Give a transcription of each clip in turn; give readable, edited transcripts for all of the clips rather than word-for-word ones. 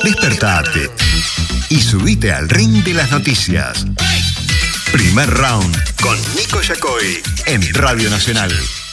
Despertate y subite al ring de las noticias. Primer round con Nico Yacoy en Radio Nacional.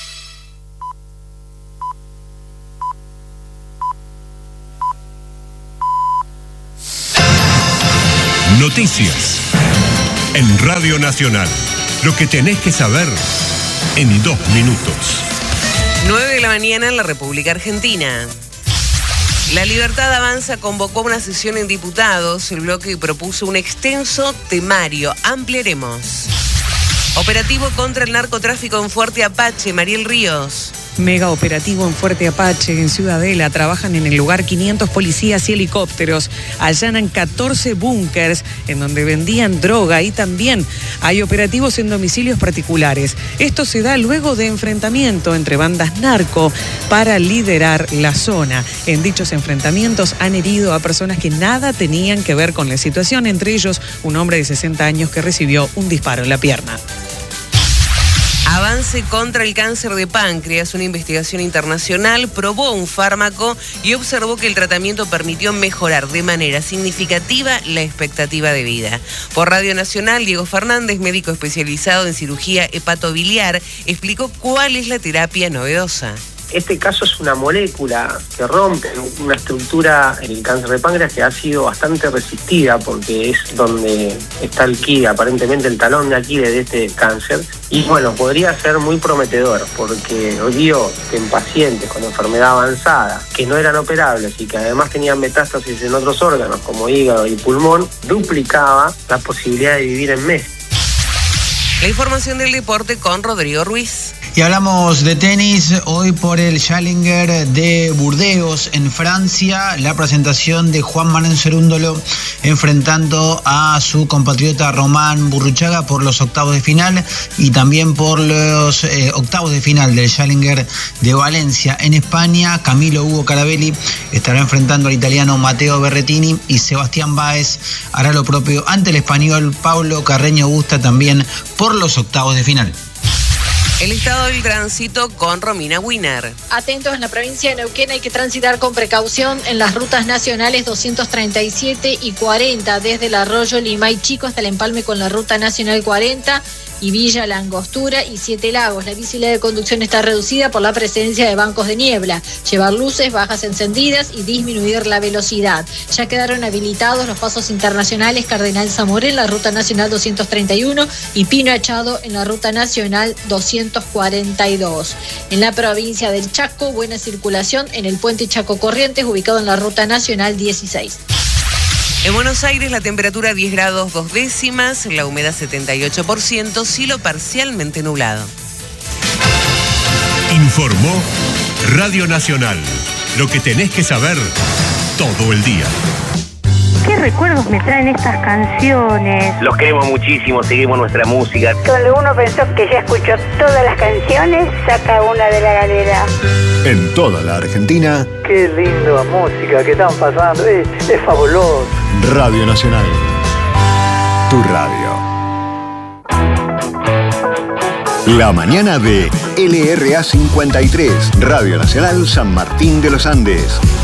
Noticias en Radio Nacional. Lo que tenés que saber en 2 minutos. 9 de la mañana en la República Argentina. La Libertad Avanza convocó una sesión en diputados. El bloque propuso un extenso temario. Ampliaremos. Operativo contra el narcotráfico en Fuerte Apache. Mariel Ríos. Mega operativo en Fuerte Apache, en Ciudadela. Trabajan en el lugar 500 policías y helicópteros. Allanan 14 búnkers en donde vendían droga y también hay operativos en domicilios particulares. Esto se da luego de enfrentamiento entre bandas narco para liderar la zona. En dichos enfrentamientos han herido a personas que nada tenían que ver con la situación, entre ellos un hombre de 60 años que recibió un disparo en la pierna. Avance contra el cáncer de páncreas. Una investigación internacional probó un fármaco y observó que el tratamiento permitió mejorar de manera significativa la expectativa de vida. Por Radio Nacional, Diego Fernández, médico especializado en cirugía hepatobiliar, explicó cuál es la terapia novedosa. Este caso es una molécula que rompe una estructura en el cáncer de páncreas que ha sido bastante resistida porque es donde está aparentemente el talón de Aquiles de este cáncer. Y bueno, podría ser muy prometedor porque dio que en pacientes con enfermedad avanzada que no eran operables y que además tenían metástasis en otros órganos como hígado y pulmón, duplicaba la posibilidad de vivir en meses. La información del deporte con Rodrigo Ruiz. Y hablamos de tenis hoy por el Challenger de Burdeos en Francia, la presentación de Juan Manuel Cerúndolo enfrentando a su compatriota Román Burruchaga por los octavos de final y también por los octavos de final del Challenger de Valencia en España. Camilo Hugo Carabelli estará enfrentando al italiano Matteo Berrettini y Sebastián Báez hará lo propio ante el español Pablo Carreño Busta también por los octavos de final. El estado del tránsito con Romina Wiener. Atentos, en la provincia de Neuquén hay que transitar con precaución en las rutas nacionales 237 y 40, desde el arroyo Limay Chico hasta el empalme con la ruta nacional 40 y Villa La Angostura y Siete Lagos. La visibilidad de conducción está reducida por la presencia de bancos de niebla. Llevar luces bajas encendidas y disminuir la velocidad. Ya quedaron habilitados los pasos internacionales Cardenal Zamoré en la ruta nacional 231 y Pino Achado en la ruta nacional 242. En la provincia del Chaco, buena circulación en el puente Chaco Corrientes, ubicado en la ruta nacional 16. En Buenos Aires la temperatura 10 grados 2 décimas, la humedad 78%, cielo parcialmente nublado. Informó Radio Nacional. Lo que tenés que saber todo el día. ¿Qué recuerdos me traen estas canciones? Los queremos muchísimo, seguimos nuestra música. Cuando uno pensó que ya escuchó todas las canciones, saca una de la galera. En toda la Argentina. Qué linda música que están pasando, es fabuloso. Radio Nacional. Tu radio. La mañana de LRA 53, Radio Nacional San Martín de los Andes.